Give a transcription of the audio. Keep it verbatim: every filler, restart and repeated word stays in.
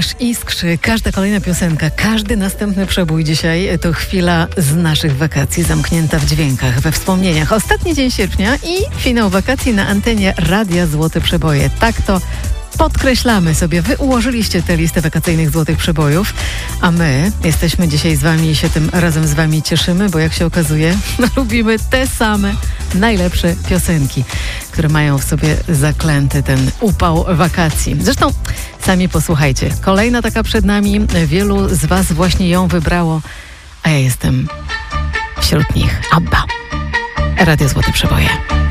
Wiesz, iskrzy, każda kolejna piosenka, każdy następny przebój dzisiaj to chwila z naszych wakacji, zamknięta w dźwiękach, we wspomnieniach. Ostatni dzień sierpnia i finał wakacji na antenie Radia Złote Przeboje. Tak to podkreślamy sobie. Wy ułożyliście tę listę wakacyjnych złotych przebojów, a my jesteśmy dzisiaj z wami i się tym razem z wami cieszymy, bo jak się okazuje, lubimy te same najlepsze piosenki, które mają w sobie zaklęty ten upał wakacji. Zresztą sami posłuchajcie. Kolejna taka przed nami. Wielu z was właśnie ją wybrało, a ja jestem wśród nich. Abba. Radio Złote Przeboje.